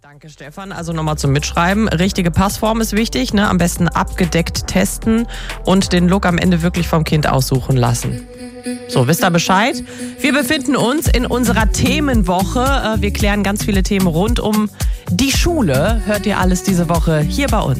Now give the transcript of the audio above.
Danke, Stefan. Also nochmal zum Mitschreiben. Richtige Passform ist wichtig, ne? Am besten abgedeckt testen und den Look am Ende wirklich vom Kind aussuchen lassen. So, wisst ihr Bescheid? Wir befinden uns in unserer Themenwoche. Wir klären ganz viele Themen rund um die Schule. Hört ihr alles diese Woche hier bei uns.